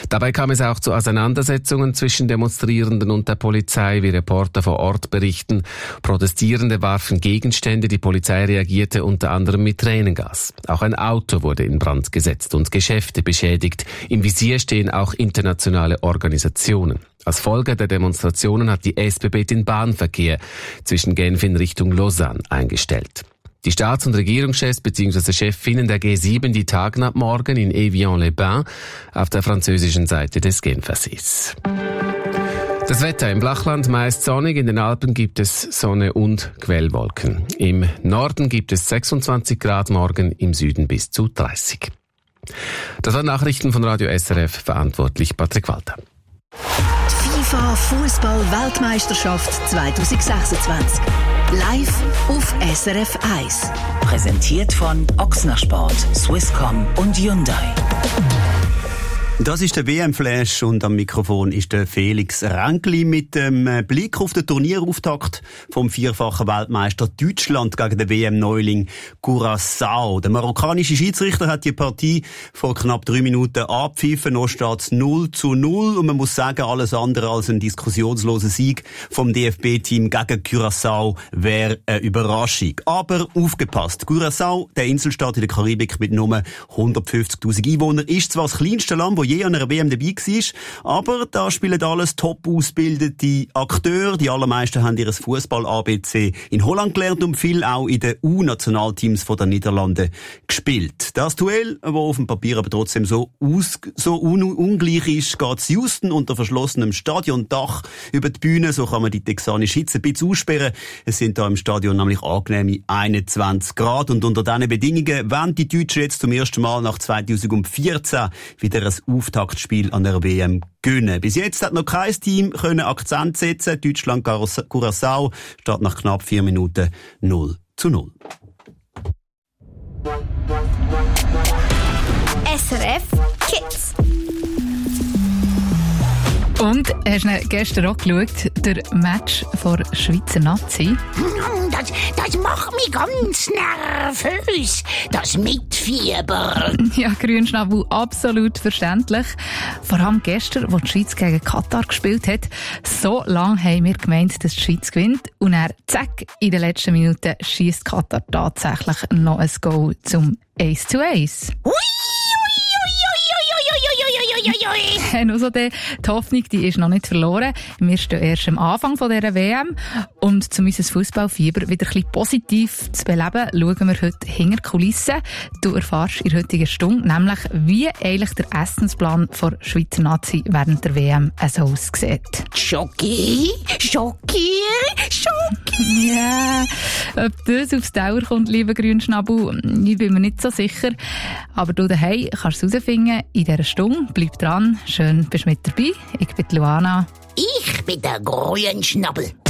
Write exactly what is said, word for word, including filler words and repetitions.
Dabei kam es auch zu Auseinandersetzungen zwischen Demonstrierenden und der Polizei, wie Reporter vor Ort berichten. Protestierende warfen Gegenstände, die Polizei reagierte unter anderem mit Tränengas. Auch ein Auto wurde in Brand gesetzt und Geschäfte beschädigt. Im Visier stehen auch internationale Organisationen. Als Folge der Demonstrationen hat die S B B den Bahnverkehr zwischen Genf in Richtung Lausanne eingestellt. Die Staats- und Regierungschefs bzw. Chefinnen der G sieben, die tagen ab morgen in Evian-les-Bains auf der französischen Seite des Genfersees. Das Wetter im Flachland meist sonnig, in den Alpen gibt es Sonne und Quellwolken. Im Norden gibt es sechsundzwanzig Grad, morgen im Süden bis zu dreißig. Das waren Nachrichten von Radio S R F, verantwortlich Patrick Walter. FIFA Fußball-Weltmeisterschaft zwanzig sechsundzwanzig. Live auf S R F eins. Präsentiert von Ochsner Sport, Swisscom und Hyundai. Das ist der W M-Flash und am Mikrofon ist der Felix Ränkli mit dem Blick auf den Turnierauftakt vom vierfachen Weltmeister Deutschland gegen den W M-Neuling Curaçao. Der marokkanische Schiedsrichter hat die Partie vor knapp drei Minuten abgepfiffen. Noch steht es null zu null und man muss sagen, alles andere als ein diskussionsloser Sieg vom D F B-Team gegen Curaçao wäre eine Überraschung. Aber aufgepasst, Curaçao, der Inselstaat in der Karibik mit nur hundertfünfzigtausend Einwohnern, ist zwar das kleinste Land, wo je an einer W M dabei war, aber da spielen alles top ausgebildete Akteure. Die allermeisten haben ihr Fußball-A B C in Holland gelernt und viel auch in den U-Nationalteams von den Niederlanden gespielt. Das Duell, das auf dem Papier aber trotzdem so, aus, so un- ungleich ist, geht Houston unter verschlossenem Stadiondach über die Bühne. So kann man die texanische Hitze ein bisschen aussperren. Es sind da im Stadion nämlich angenehme einundzwanzig Grad und unter diesen Bedingungen wollen die Deutschen jetzt zum ersten Mal nach zweitausendvierzehn wieder ein Auftaktspiel an der W M gewinnen. Bis jetzt hat noch kein Team können Akzent setzen. Deutschland Curaçao steht nach knapp vier Minuten null zu null. S R F Kids. Und hast du gestern auch geschaut, der Match vor Schweizer Nazi? Das, das macht mich ganz nervös, das Mitfieber. Ja, Grünschnabel, absolut verständlich. Vor allem gestern, als die Schweiz gegen Katar gespielt hat, so lange haben wir gemeint, dass die Schweiz gewinnt. Und dann, zack, in den letzten Minuten schiesst Katar tatsächlich noch ein Goal zum eins zu eins. Ui! Also die Hoffnung, die ist noch nicht verloren. Wir stehen erst am Anfang von dieser W M. Und um unser Fußballfieber wieder ein bisschen positiv zu beleben, schauen wir heute hinter die Kulissen. Du erfährst in der heutigen Stunde nämlich, wie eigentlich der Essensplan der Schweizer Nazi während der W M so aussieht. Schoki, Schoki, Schoki. Ja, ob das aufs Dauer kommt, lieber Grünschnabel, ich bin mir nicht so sicher. Aber du daheim kannst es herausfinden in dieser Stunde. Bleib dran, schön bist du mit dabei. Ich bin Luana. Ich bin der Grünschnabel.